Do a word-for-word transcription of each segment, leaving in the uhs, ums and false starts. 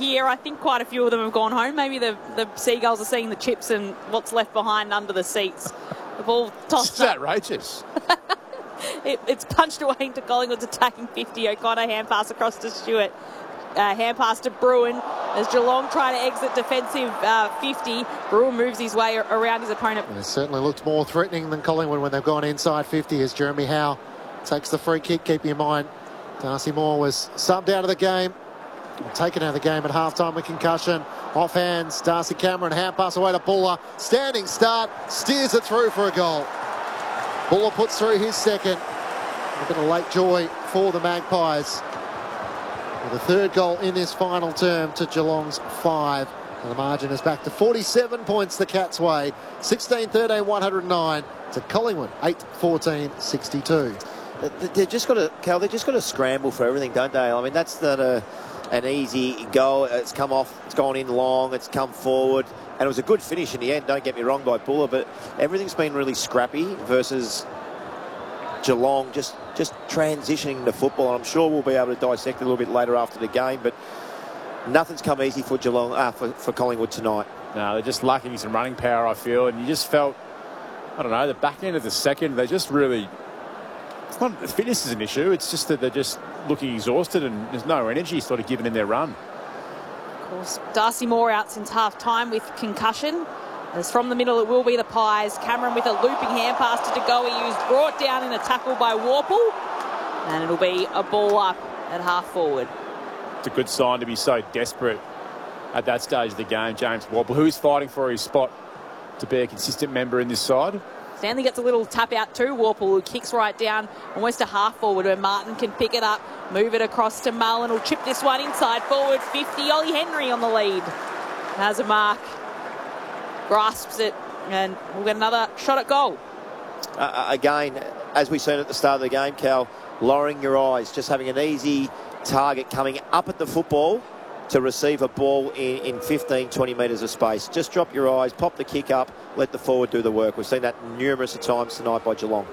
here. I think quite a few of them have gone home. Maybe the, the Seagulls are seeing the chips and what's left behind under the seats. The ball tossed It's up. outrageous. it, it's punched away into Collingwood's attacking fifty. O'Connor hand pass across to Stewart. Uh, hand pass to Bruin as Geelong try to exit defensive uh, fifty. Bruin moves his way around his opponent. And it certainly looked more threatening than Collingwood when they've gone inside fifty as Jeremy Howe takes the free kick. Keep in mind, Darcy Moore was subbed out of the game, taken out of the game at halftime with concussion. Off hands, Darcy Cameron, hand pass away to Buller. Standing start, steers it through for a goal. Buller puts through his second. A bit of late joy for the Magpies. The third goal in this final term to Geelong's five. And the margin is back to forty-seven points the Cats' way. sixteen thirteen one oh nine to Collingwood eight fourteen sixty-two. They've just got to, Cal, they've just got to scramble for everything, don't they? I mean, that's not a, an easy goal. It's come off, it's gone in long, it's come forward. And it was a good finish in the end, don't get me wrong, by Buller, but everything's been really scrappy versus Geelong just, just transitioning to football. And I'm sure we'll be able to dissect a little bit later after the game, but nothing's come easy for Geelong, uh, for, for Collingwood tonight. No, they're just lacking some running power, I feel, and you just felt, I don't know, the back end of the second, they just really, it's not the fitness is an issue, it's just that they're just looking exhausted and there's no energy sort of given in their run. Of course, Darcy Moore out since half-time with concussion. As from the middle, it will be the Pies. Cameron with a looping hand pass to De Goey, who's brought down in a tackle by Worpel. And it'll be a ball up at half-forward. It's a good sign to be so desperate at that stage of the game. James Worpel, who is fighting for his spot to be a consistent member in this side. Stanley gets a little tap out to Worpel, who kicks right down almost a half forward where Martin can pick it up, move it across to Mullen, who'll chip this one inside forward fifty. Ollie Henry on the lead. Has a mark, grasps it, and we'll get another shot at goal. Uh, again, as we seen at the start of the game, Cal, lowering your eyes, just having an easy target coming up at the football to receive a ball in, in fifteen, twenty metres of space. Just drop your eyes, pop the kick up, let the forward do the work. We've seen that numerous of times tonight by Geelong.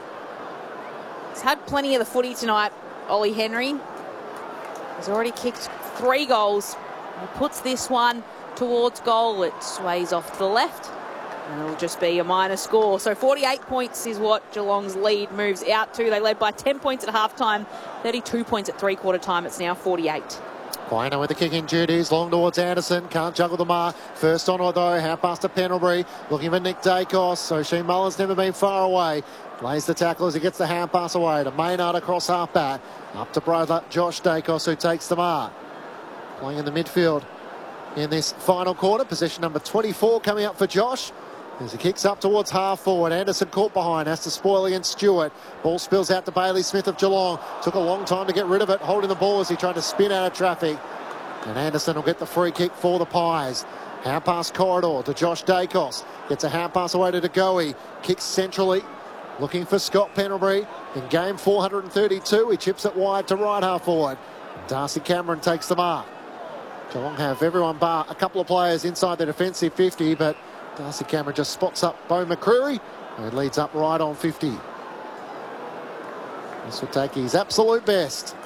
He's had plenty of the footy tonight, Ollie Henry. He's already kicked three goals. He puts this one towards goal. It sways off to the left, and it'll just be a minor score. So forty-eight points is what Geelong's lead moves out to. They led by ten points at half-time, thirty-two points at three-quarter time. It's now forty-eight. Quiner with the kicking duties, long towards Anderson, can't juggle the mark. First on though, half past to Pendlebury, looking for Nick Dacos. So Sheen Mullen's never been far away. Lays the tackle as he gets the hand pass away to Maynard across half back. Up to brother Josh Dacos, who takes the mark. Playing in the midfield in this final quarter. Position number twenty-four coming up for Josh. As he kicks up towards half forward, Anderson caught behind, has to spoil against Stewart. Ball spills out to Bailey Smith of Geelong. Took a long time to get rid of it, holding the ball as he tried to spin out of traffic. And Anderson will get the free kick for the Pies. Hand pass corridor to Josh Dacos. Gets a hand pass away to De Goey. Kicks centrally, looking for Scott Pendlebury. In game four hundred thirty-two, he chips it wide to right half forward. Darcy Cameron takes the mark. Geelong have everyone bar a couple of players inside the defensive fifty, but Darcy Cameron just spots up Bo McCreary and leads up right on fifty. This will take his absolute best.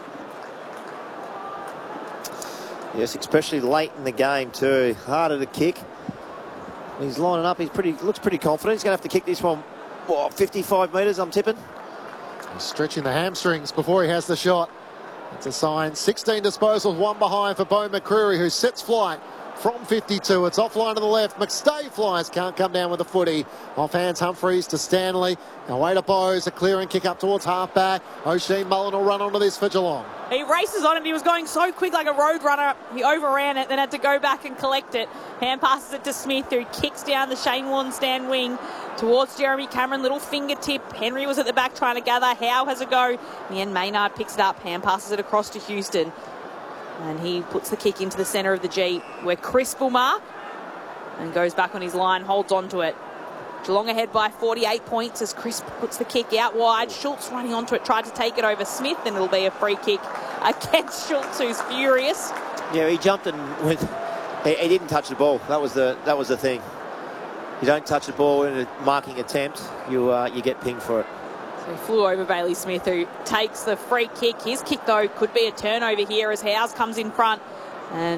Yes, especially late in the game too. Harder to kick. He's lining up. He's pretty looks pretty confident. He's going to have to kick this one, what, fifty-five metres, I'm tipping. He's stretching the hamstrings before he has the shot. It's a sign. sixteen disposals, one behind for Bo McCreary, who sets flight from fifty-two. It's offline to the left. McStay flies, can't come down with the footy. Off hands Humphreys to Stanley. Away to Bowes, a clearing kick up towards half-back. O'Sheen Mullen will run onto this for Geelong. He races on it. He was going so quick like a road runner. He overran it, then had to go back and collect it. Hand passes it to Smith, who kicks down the Shane Warne stand wing towards Jeremy Cameron. Little fingertip. Henry was at the back trying to gather. Howe has a go. In the end, Maynard picks it up. Hand passes it across to Houston. And he puts the kick into the centre of the G, where Crisp will mark and goes back on his line, holds on to it. Geelong ahead by forty-eight points as Crisp puts the kick out wide. Schultz running onto it, tried to take it over Smith, and it'll be a free kick against Schultz, who's furious. Yeah, he jumped and went. He, he didn't touch the ball. That was the that was the thing. You don't touch the ball in a marking attempt, you uh, you get pinged for it. So he flew over Bailey Smith, who takes the free kick. His kick, though, could be a turnover here as Howes comes in front. And